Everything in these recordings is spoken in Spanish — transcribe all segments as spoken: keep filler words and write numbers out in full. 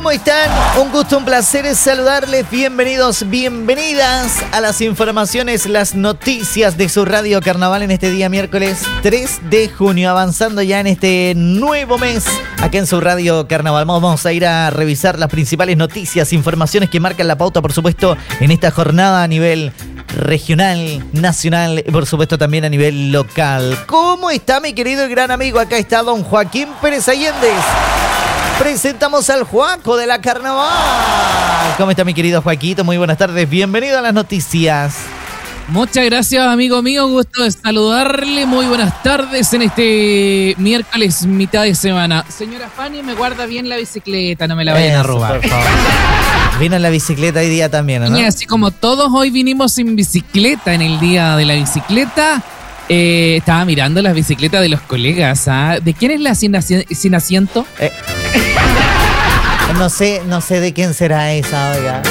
¿Cómo están? Un gusto, un placer saludarles. Bienvenidos, bienvenidas a las informaciones, las noticias de su Radio Carnaval en este día miércoles tres de junio. Avanzando ya en este nuevo mes acá en su Radio Carnaval. Vamos a ir a revisar las principales noticias, informaciones que marcan la pauta, por supuesto, en esta jornada a nivel regional, nacional y por supuesto también a nivel local. ¿Cómo está mi querido y gran amigo? Acá está don Joaquín Pérez Allendez. Presentamos al Juaco de la Carnaval. ¿Cómo está mi querido Joaquito? Muy buenas tardes, bienvenido a las noticias. Muchas gracias, amigo mío, gusto de saludarle. Muy buenas tardes en este miércoles, mitad de semana. Señora Fanny, me guarda bien la bicicleta, no me la vayan Eso, a robar. Por favor. Vino en la bicicleta hoy día también, ¿no? Y así como todos hoy vinimos en bicicleta en el día de la bicicleta, eh, estaba mirando las bicicletas de los colegas. ¿Ah? ¿De quién es la sin, asi- sin asiento? Eh. No sé, no sé de quién será esa, oiga.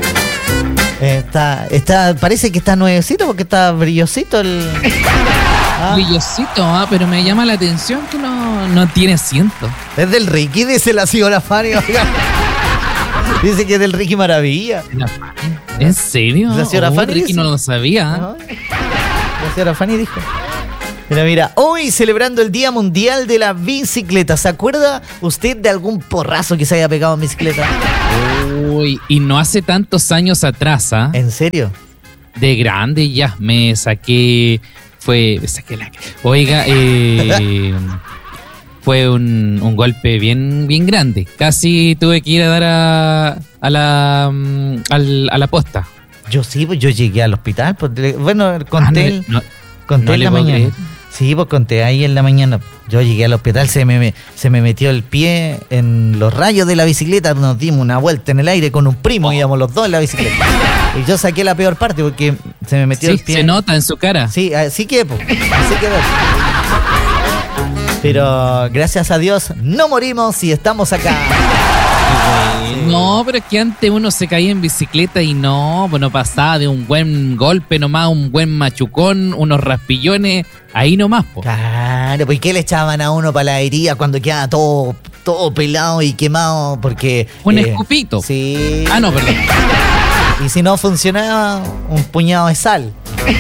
Está, está, parece que está nuevecito porque está brillosito el... Ah. Brillosito, ah, pero me llama la atención que no, no tiene asiento. Es del Ricky, dice la señora Fanny, oiga. Dice que es del Ricky Maravilla. ¿En serio? La señora oh, Fanny Ricky dice. No lo sabía. ¿No? La señora Fanny dijo. Mira, mira, hoy celebrando el Día Mundial de la Bicicleta. ¿Se acuerda usted de algún porrazo que se haya pegado en bicicleta? Uy, y no hace tantos años atrás, ¿ah? ¿En serio? De grande ya me saqué, fue, me saqué la... Oiga, eh, fue un, un golpe bien, bien grande. Casi tuve que ir a dar a, a la, um, al, a la posta. Yo sí, pues yo llegué al hospital. Pues, bueno, conté, ah, no, no, conté no en la mañana. Creer. Sí, pues conté ahí en la mañana. Yo llegué al hospital, se me, se me metió el pie en los rayos de la bicicleta. Nos dimos una vuelta en el aire con un primo, oh. íbamos los dos en la bicicleta. Y yo saqué la peor parte porque se me metió sí, el pie. Se nota en su cara. Sí, así que, pues, así que. Pero gracias a Dios no morimos y estamos acá. No, pero es que antes uno se caía en bicicleta y no, bueno, pasaba de un buen golpe nomás, un buen machucón, unos raspillones, ahí nomás, po. Claro, pues ¿qué le echaban a uno para la herida cuando quedaba todo, todo pelado y quemado? Porque... Un eh, escupito. Sí. Ah, no, perdón. Y si no funcionaba, un puñado de sal.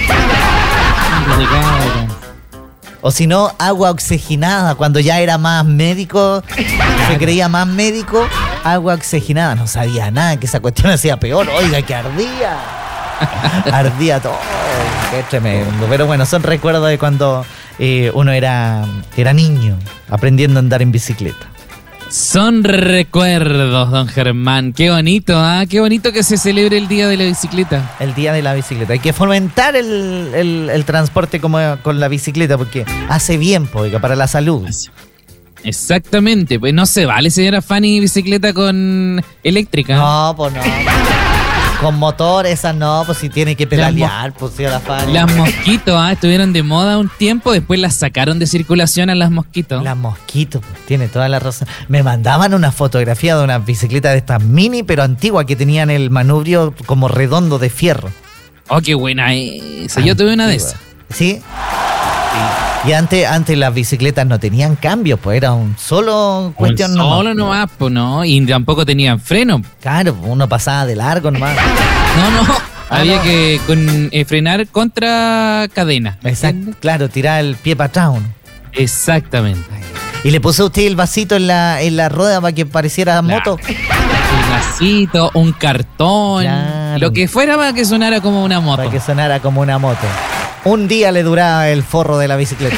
O si no, agua oxigenada. Cuando ya era más médico, se creía más médico, agua oxigenada. No sabía nada, que esa cuestión hacía peor. Oiga, que ardía. Ardía todo. Qué tremendo. Pero bueno, son recuerdos de cuando eh, uno era, era niño, aprendiendo a andar en bicicleta. Son recuerdos, don Germán. Qué bonito, ¿ah? ¿eh? Qué bonito que se celebre el Día de la Bicicleta. El Día de la Bicicleta. Hay que fomentar el, el, el transporte como con la bicicleta porque hace bien, oiga, para la salud. Exactamente. Pues no se vale, señora Fanny, bicicleta con eléctrica. No, pues no. Con motor, esa no, pues si tiene que pedalear, mo- pues señora Fanny. Las mosquitos, ¿ah? Estuvieron de moda un tiempo, después las sacaron de circulación a las mosquitos. Las mosquitos, pues tiene toda la razón. Me mandaban una fotografía de una bicicleta de estas mini, pero antigua, que tenían el manubrio como redondo de fierro. Oh, qué buena esa. Yo tuve una de esas. ¿Sí? Sí. Y antes, antes las bicicletas no tenían cambios, pues era un solo cuestión un nomás. Solo nomás, pues no, y tampoco tenían freno. Claro, uno pasaba de largo nomás. No, no, ah, había no. que con, eh, frenar contra cadena. Exacto, claro, tirar el pie para atrás uno. Exactamente. ¿Y le puso usted el vasito en la, en la rueda para que pareciera claro. moto? Un vasito, un cartón, claro. Lo que fuera para que sonara como una moto. Para que sonara como una moto. Un día le duraba el forro de la bicicleta.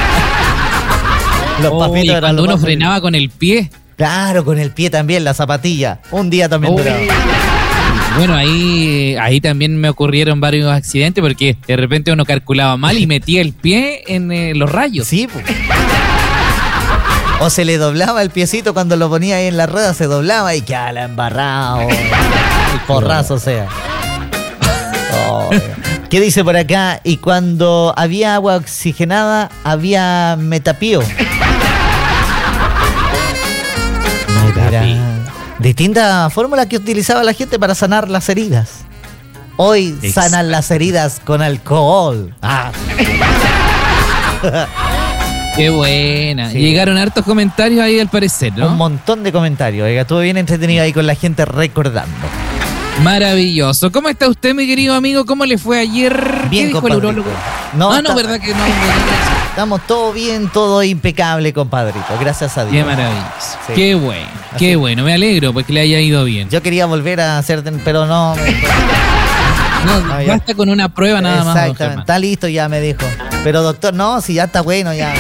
Los oh, papitos eran cuando uno frenaba bien. Con el pie. Claro, con el pie también, la zapatilla. Un día también oh. duraba. Bueno, ahí, ahí también me ocurrieron varios accidentes porque de repente uno calculaba mal y metía el pie en eh, los rayos. Sí, pues. O se le doblaba el piecito cuando lo ponía ahí en la rueda, se doblaba y quedaba la embarrado. El porrazo, o sea. Oh, ¿qué dice por acá? Y cuando había agua oxigenada, había metapío. Metapío. Distintas fórmulas que utilizaba la gente para sanar las heridas. Hoy Exacto. sanan las heridas con alcohol. Ah. Qué buena. Sí. Llegaron hartos comentarios ahí al parecer, ¿no? Un montón de comentarios. Oiga, estuvo bien entretenido ahí con la gente recordando. Maravilloso. ¿Cómo está usted, mi querido amigo? ¿Cómo le fue ayer? Bien, ¿Qué dijo el compadrito. urólogo? No, ah, no, está- ¿verdad que no? Estamos todo bien, todo impecable, compadrito. Gracias a Dios. Qué maravilloso. Sí. Qué bueno. Así. Qué bueno. Me alegro porque le haya ido bien. Yo quería volver a hacer, pero no. No, No, ya. basta con una prueba nada más. don Exactamente, Germán. está listo ya, me dijo. Pero doctor, no, si ya está bueno, ya.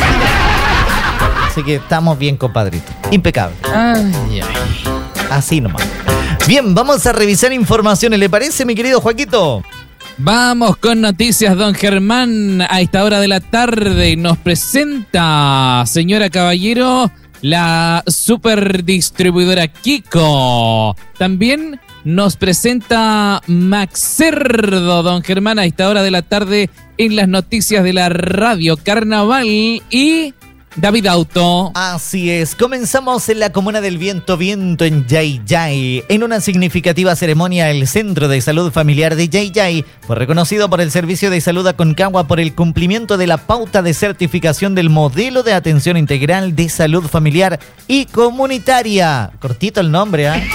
Así que estamos bien, compadrito. Impecable. Ay, ay. Así nomás. Bien, vamos a revisar informaciones. ¿Le parece, mi querido Joaquito? Vamos con noticias, don Germán. A esta hora de la tarde nos presenta, señora Caballero, la superdistribuidora Kiko. También nos presenta Max Cerdo, don Germán, a esta hora de la tarde en las noticias de la Radio Carnaval y David Auto. Así es, comenzamos en la Comuna del Viento, Viento en Yayay. En una significativa ceremonia, el Centro de Salud Familiar de Yayay fue reconocido por el Servicio de Salud Aconcagua por el cumplimiento de la pauta de certificación del modelo de atención integral de salud familiar y comunitaria. Cortito el nombre, ¿ah?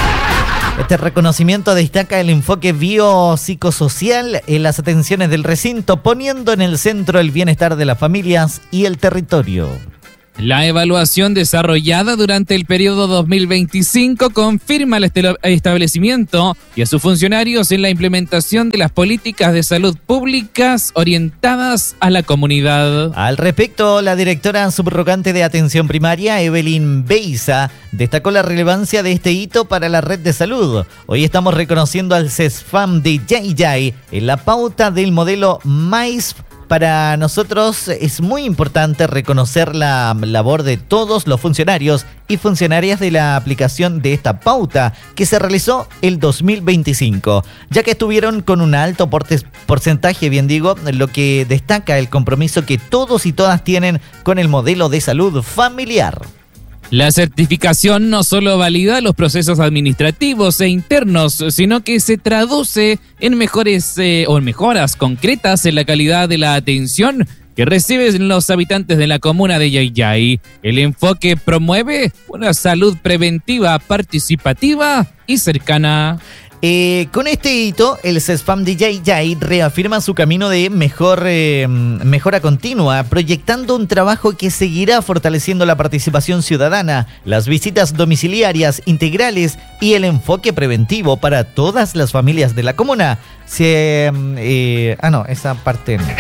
Este reconocimiento destaca el enfoque biopsicosocial en las atenciones del recinto, poniendo en el centro el bienestar de las familias y el territorio. La evaluación desarrollada durante el periodo dos mil veinticinco confirma al este- establecimiento y a sus funcionarios en la implementación de las políticas de salud públicas orientadas a la comunidad. Al respecto, la directora subrogante de atención primaria, Evelyn Beiza, destacó la relevancia de este hito para la red de salud. Hoy estamos reconociendo al CESFAM de Yayay en la pauta del modelo M A I S F. Para nosotros es muy importante reconocer la labor de todos los funcionarios y funcionarias de la aplicación de esta pauta que se realizó el dos mil veinticinco, ya que estuvieron con un alto portes- porcentaje, bien digo, lo que destaca el compromiso que todos y todas tienen con el modelo de salud familiar. La certificación no solo valida los procesos administrativos e internos, sino que se traduce en mejores eh, o en mejoras concretas en la calidad de la atención que reciben los habitantes de la comuna de Yayay. El enfoque promueve una salud preventiva, participativa y cercana. Eh, con este hito, el CESFAM de Yayay reafirma su camino de mejor, eh, mejora continua, proyectando un trabajo que seguirá fortaleciendo la participación ciudadana, las visitas domiciliarias integrales y el enfoque preventivo para todas las familias de la comuna. Se, eh, ah, no, esa parte no.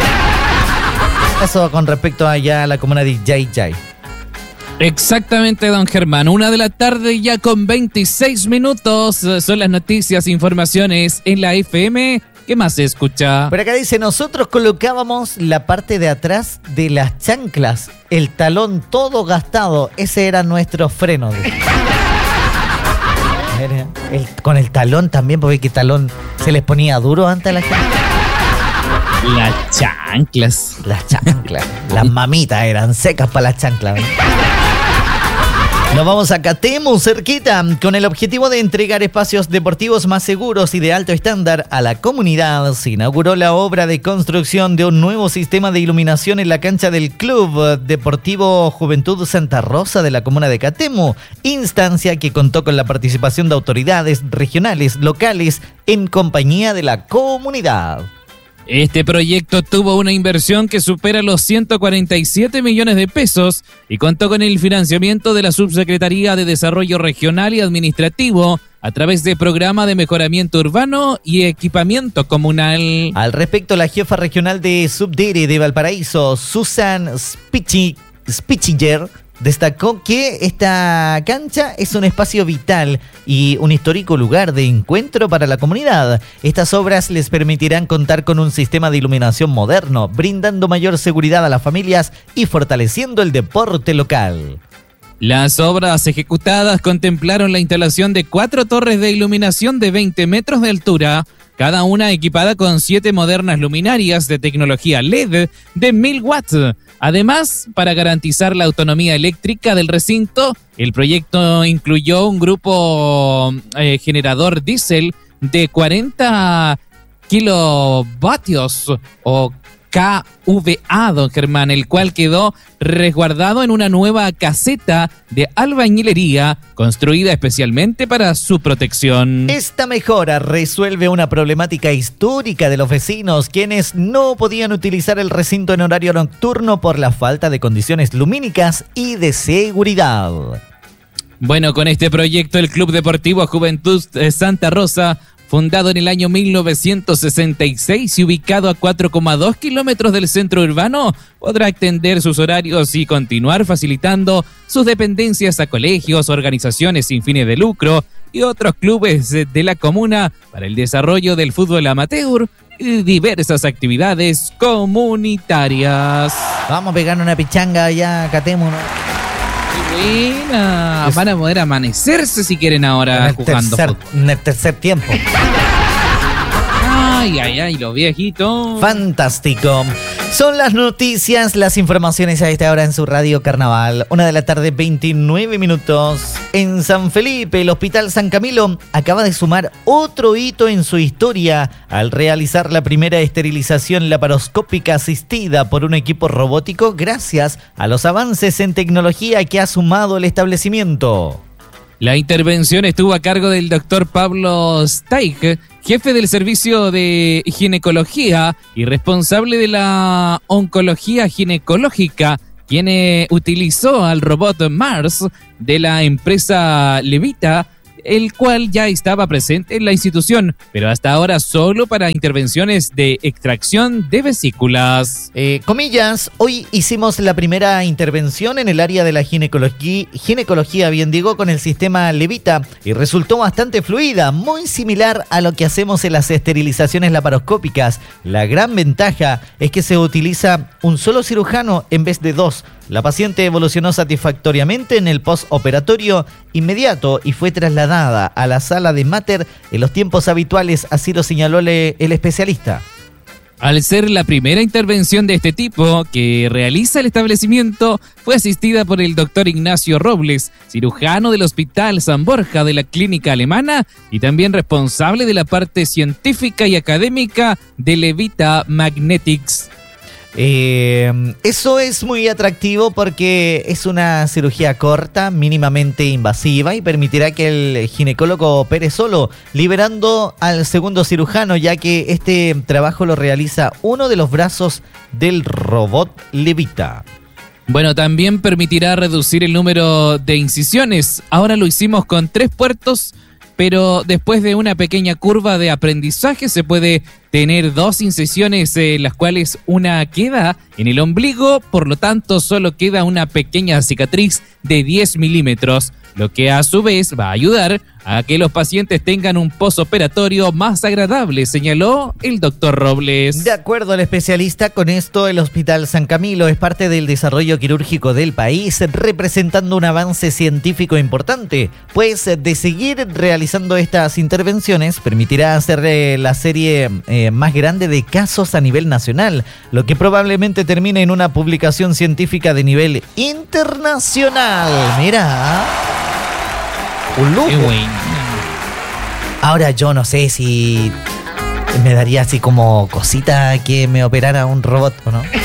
Eso con respecto allá a la comuna de Yayay. Exactamente, don Germán. Una de la tarde ya con veintiséis minutos. Son las noticias, informaciones en la F M. ¿Qué más se escucha? Por acá dice, nosotros colocábamos la parte de atrás de las chanclas, el talón todo gastado. Ese era nuestro freno. Era el- con el talón también, porque que talón se les ponía duro antes a la gente. Las chanclas. Las chanclas, las mamitas eran secas para las chanclas. ¿no? Nos vamos a Catemu, cerquita, con el objetivo de entregar espacios deportivos más seguros y de alto estándar a la comunidad. Se inauguró la obra de construcción de un nuevo sistema de iluminación en la cancha del Club Deportivo Juventud Santa Rosa de la comuna de Catemu, instancia que contó con la participación de autoridades regionales, locales, en compañía de la comunidad. Este proyecto tuvo una inversión que supera los ciento cuarenta y siete millones de pesos y contó con el financiamiento de la Subsecretaría de Desarrollo Regional y Administrativo a través de Programa de Mejoramiento Urbano y Equipamiento Comunal. Al respecto, la jefa regional de Subdere de Valparaíso, Susan Spichi- Spichiger, destacó que esta cancha es un espacio vital y un histórico lugar de encuentro para la comunidad. Estas obras les permitirán contar con un sistema de iluminación moderno, brindando mayor seguridad a las familias y fortaleciendo el deporte local. Las obras ejecutadas contemplaron la instalación de cuatro torres de iluminación de veinte metros de altura, cada una equipada con siete modernas luminarias de tecnología L E D de mil watts. Además, para garantizar la autonomía eléctrica del recinto, el proyecto incluyó un grupo eh, generador diésel de cuarenta kilovatios o K V A, don Germán, el cual quedó resguardado en una nueva caseta de albañilería construida especialmente para su protección. Esta mejora resuelve una problemática histórica de los vecinos, quienes no podían utilizar el recinto en horario nocturno por la falta de condiciones lumínicas y de seguridad. Bueno, con este proyecto el Club Deportivo Juventud Santa Rosa, fundado en el año mil novecientos sesenta y seis y ubicado a cuatro coma dos kilómetros del centro urbano, podrá extender sus horarios y continuar facilitando sus dependencias a colegios, organizaciones sin fines de lucro y otros clubes de la comuna para el desarrollo del fútbol amateur y diversas actividades comunitarias. Vamos a pegar una pichanga allá, catémonos. Buena, van a poder amanecerse si quieren ahora en jugando tercer, fútbol. En el tercer tiempo. Ay, ay, ay, los viejitos. Fantástico. Son las noticias, las informaciones a esta hora en su radio Carnaval. Una de la tarde, veintinueve minutos. En San Felipe, el Hospital San Camilo acaba de sumar otro hito en su historia al realizar la primera esterilización laparoscópica asistida por un equipo robótico gracias a los avances en tecnología que ha sumado el establecimiento. La intervención estuvo a cargo del doctor Pablo Staich, jefe del servicio de ginecología y responsable de la oncología ginecológica, quien eh, utilizó al robot Mars de la empresa Levita, el cual ya estaba presente en la institución, pero hasta ahora solo para intervenciones de extracción de vesículas. Eh, comillas, hoy hicimos la primera intervención en el área de la ginecología, ginecología, bien digo, con el sistema Levita y resultó bastante fluida, muy similar a lo que hacemos en las esterilizaciones laparoscópicas. La gran ventaja es que se utiliza un solo cirujano en vez de dos. La paciente evolucionó satisfactoriamente en el postoperatorio inmediato y fue trasladada a la sala de Mater en los tiempos habituales, así lo señaló el especialista. Al ser la primera intervención de este tipo que realiza el establecimiento, fue asistida por el doctor Ignacio Robles, cirujano del Hospital San Borja de la Clínica Alemana y también responsable de la parte científica y académica de Levita Magnetics. Eh, eso es muy atractivo porque es una cirugía corta, mínimamente invasiva y permitirá que el ginecólogo opere solo, liberando al segundo cirujano, ya que este trabajo lo realiza uno de los brazos del robot Levita. Bueno, también permitirá reducir el número de incisiones. Ahora lo hicimos con tres puertos, pero después de una pequeña curva de aprendizaje se puede tener dos incisiones, en eh, las cuales una queda en el ombligo, por lo tanto solo queda una pequeña cicatriz de diez milímetros, lo que a su vez va a ayudar a que los pacientes tengan un postoperatorio más agradable, señaló el doctor Robles. De acuerdo al especialista, con esto el Hospital San Camilo es parte del desarrollo quirúrgico del país, representando un avance científico importante, pues de seguir realizando estas intervenciones permitirá hacer eh, la serie eh, más grande de casos a nivel nacional, lo que probablemente termine en una publicación científica de nivel internacional. Mira, un lujo. Qué bueno. Ahora yo no sé si me daría así como cosita que me operara un robot o no.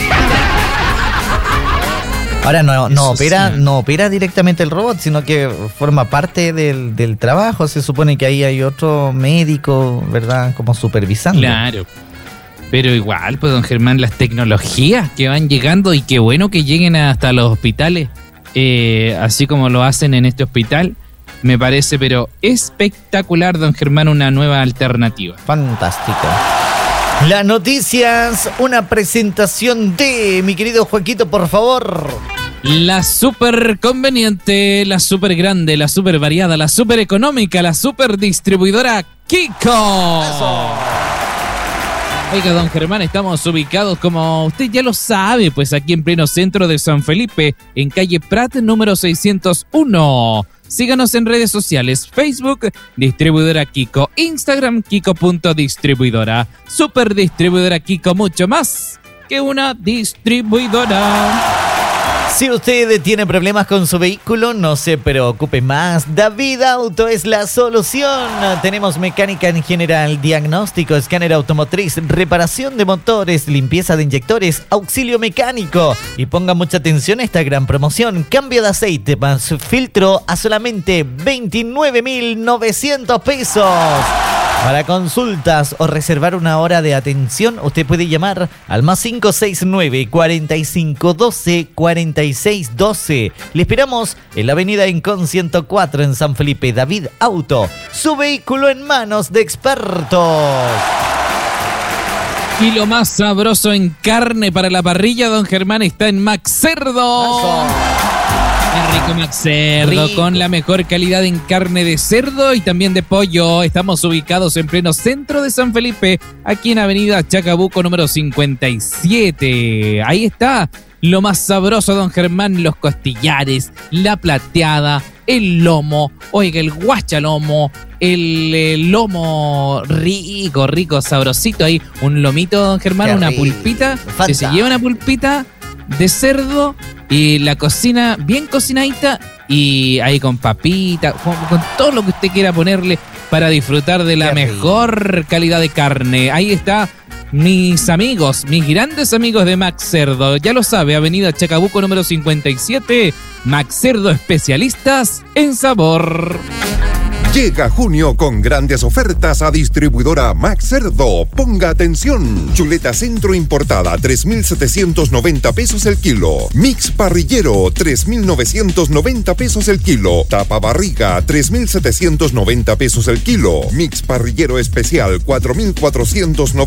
Ahora no, no opera, sí. no opera directamente el robot, sino que forma parte del, del trabajo. Se supone que ahí hay otro médico, ¿verdad? Como supervisando. Claro. Pero igual, pues, don Germán, las tecnologías que van llegando y qué bueno que lleguen hasta los hospitales, eh, así como lo hacen en este hospital, me parece, pero espectacular, don Germán, una nueva alternativa. Fantástico. Las noticias, una presentación de mi querido Joaquito, por favor. La súper conveniente, la súper grande, la súper variada, la súper económica, la súper distribuidora Kiko. Eso. Oiga, don Germán, estamos ubicados, como usted ya lo sabe, pues aquí en pleno centro de San Felipe, en calle Prat número seiscientos uno. Síganos en redes sociales, Facebook, Distribuidora Kiko, Instagram, Kiko.distribuidora, Super Distribuidora Kiko, mucho más que una distribuidora. Si usted tiene problemas con su vehículo, no se preocupe más. David Auto es la solución. Tenemos mecánica en general, diagnóstico, escáner automotriz, reparación de motores, limpieza de inyectores, auxilio mecánico. Y ponga mucha atención a esta gran promoción. Cambio de aceite más filtro a solamente veintinueve mil novecientos pesos. Para consultas o reservar una hora de atención, usted puede llamar al más cinco seis nueve, cuarenta y cinco doce, cuarenta y seis doce. Le esperamos en la avenida Incon ciento cuatro en San Felipe. David Auto, su vehículo en manos de expertos. Y lo más sabroso en carne para la parrilla, don Germán, está en Max Cerdo. Eso. Qué rico Max Cerdo, Rico. con la mejor calidad en carne de cerdo y también de pollo. Estamos ubicados en pleno centro de San Felipe, aquí en avenida Chacabuco número cincuenta y siete. Ahí está lo más sabroso, don Germán, los costillares, la plateada, el lomo, oiga, el guachalomo, el, el lomo rico, rico, sabrosito ahí. Un lomito, don Germán, Qué una rico. pulpita. Fanta. Que se lleva una pulpita de cerdo y la cocina bien cocinadita y ahí con papita, con, con todo lo que usted quiera ponerle para disfrutar de la Qué rico. mejor calidad de carne. Ahí está. Mis amigos, mis grandes amigos de Max Cerdo, ya lo sabe, avenida Chacabuco número cincuenta y siete, Max Cerdo, especialistas en sabor. Llega junio con grandes ofertas a distribuidora Max Cerdo. Ponga atención. Chuleta centro importada, tres mil setecientos noventa pesos el kilo. Mix parrillero, tres mil novecientos noventa pesos el kilo. Tapa barriga, tres mil setecientos noventa pesos el kilo. Mix parrillero especial, cuatro mil cuatrocientos noventa